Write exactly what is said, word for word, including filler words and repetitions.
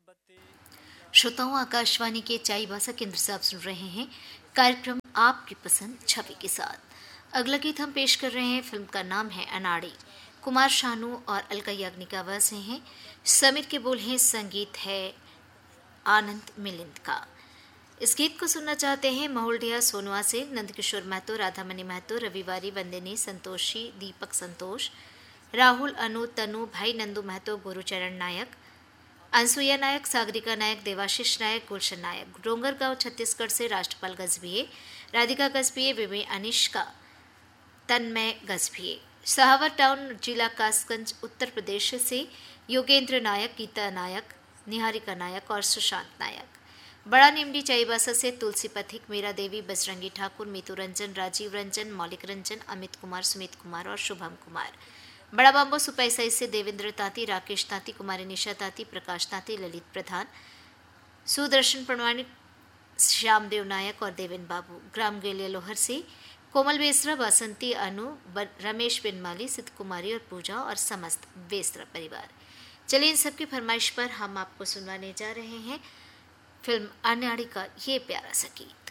श्रोताओं, आकाशवाणी के चाईबासा केंद्र से आप सुन रहे हैं कार्यक्रम आपकी पसंद छवि के साथ। अगला गीत हम पेश कर रहे हैं, फिल्म का नाम है अनाड़ी। कुमार शानू और अलका याग्निक की आवाज हैं, समीर के बोल हैं, संगीत है आनंद मिलिंद का। इस गीत को सुनना चाहते हैं महुलडिया सोनवा से नंदकिशोर महतो, राधामणि महतो, रविवारी, वंदिनी, संतोषी, दीपक संतोष, राहुल, अनु, तनु, भाई नंदू महतो, गुरुचरण नायक, अनसुईया नायक, सागरिका नायक, देवाशीष नायक, गुलशन नायक। डोंगरगांव छत्तीसगढ़ से राष्ट्रपाल गजभिये, राधिका गजभिये, विवे अनिष्का, तन्मय गजभिये। सहावर टाउन जिला कासगंज उत्तर प्रदेश से योगेंद्र नायक, गीता नायक, निहारिका नायक और सुशांत नायक। बड़ा निमडी चाईबासा से तुलसी पथिक, मीरा देवी, बजरंगी ठाकुर, मीतू रंजन, राजीव रंजन, मौलिक रंजन, अमित कुमार, सुमित कुमार और शुभम कुमार। बड़ा बाम्बो सुपैसाई से देवेंद्र ताती, राकेश ताती, कुमारी निशा ताती, प्रकाश ताती, ललित प्रधान, सुदर्शन प्रमाणिक, श्यामदेव नायक और देवेन बाबू। ग्राम गेलिया लोहर से कोमल बेसरा, बासंती, अनु, रमेश बिनमाली, सिद्ध कुमारी और पूजा और समस्त बेसरा परिवार। चलिए इन सबकी फरमाइश पर हम आपको सुनवाने जा रहे हैं फिल्म अनाड़ी का ये प्यारा सा गीत।